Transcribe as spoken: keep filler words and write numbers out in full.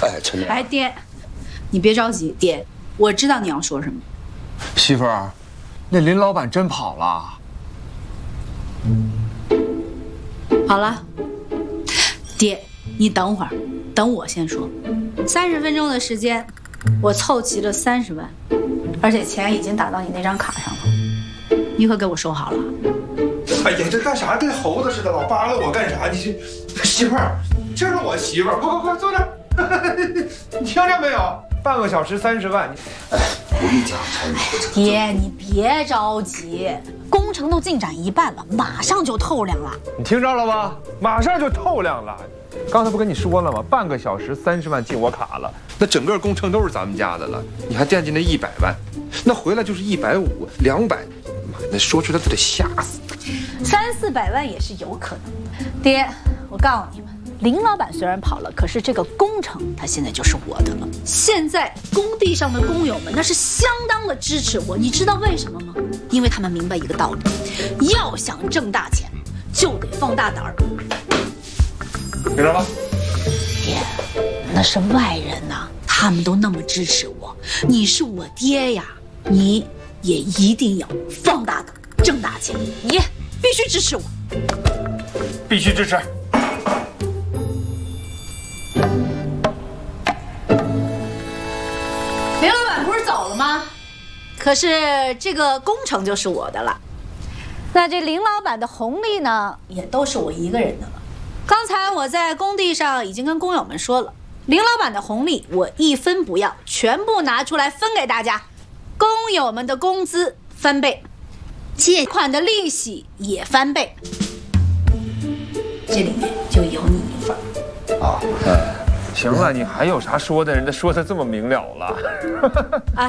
哎，陈亮。 哎，爹，你别着急，爹，我知道你要说什么。 媳妇儿，那林老板真跑了。 好了，爹，你等会儿，等我先说。三十分钟的时间，我凑齐了三十万，而且钱已经打到你那张卡上了，你可给我收好了。 哎呀，这干啥？跟猴子似的，老扒拉我干啥？你这媳妇儿，这是我媳妇儿，快快快坐这儿！你听着没有？半个小时三十万。 哎，不必讲陈。 爹，你别着急，工程都进展一半了，马上就透亮了。 你听着了吧？马上就透亮了。刚才不跟你说了吗？半个小时三十万进我卡了，那整个工程都是咱们家的了。你还惦记那一百万，那回来就是一百五、两百，妈，那说出来都得吓死。 三四百万也是有可能的。爹，我告诉你们，林老板虽然跑了，可是这个工程他现在就是我的了。现在工地上的工友们那是相当的支持我，你知道为什么吗？因为他们明白一个道理，要想挣大钱，就得放大胆儿。 听着吧， 爹，那是外人呐、啊，他们都那么支持我，你是我爹呀，你也一定要放大胆，挣大钱，你必须支持我， 必须支持。 林老板不是走了吗？可是这个工程就是我的了，那这林老板的红利呢，也都是我一个人的了。刚才我在工地上已经跟工友们说了，林老板的红利我一分不要，全部拿出来分给大家，工友们的工资翻倍，借款的利息也翻倍，这里面就有你一份儿。 啊，嗯，行了，你还有啥说的？人家说的这么明了了。 啊，